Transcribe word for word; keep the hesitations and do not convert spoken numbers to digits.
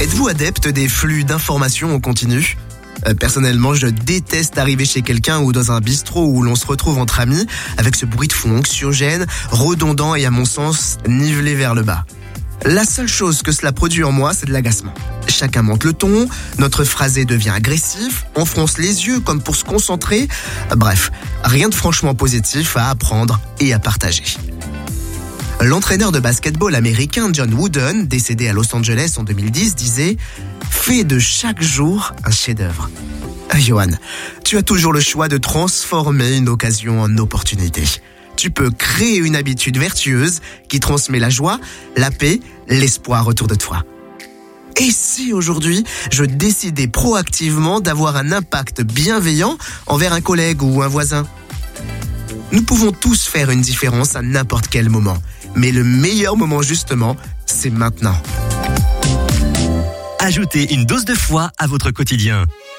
Êtes-vous adepte des flux d'informations en continu ? Euh, personnellement, je déteste arriver chez quelqu'un ou dans un bistrot où l'on se retrouve entre amis avec ce bruit de fond anxiogène, redondant et à mon sens nivelé vers le bas. La seule chose que cela produit en moi, c'est de l'agacement. Chacun monte le ton, notre phrasé devient agressif, on fronce les yeux comme pour se concentrer. Bref, rien de franchement positif à apprendre et à partager. L'entraîneur de basketball américain John Wooden, décédé à Los Angeles en deux mille dix, disait « Fais de chaque jour un chef-d'œuvre ». Ah, Johan, tu as toujours le choix de transformer une occasion en opportunité. Tu peux créer une habitude vertueuse qui transmet la joie, la paix, l'espoir autour de toi. Et si aujourd'hui, je décidais proactivement d'avoir un impact bienveillant envers un collègue ou un voisin ? Nous pouvons tous faire une différence à n'importe quel moment. Mais le meilleur moment justement, c'est maintenant. Ajoutez une dose de foi à votre quotidien.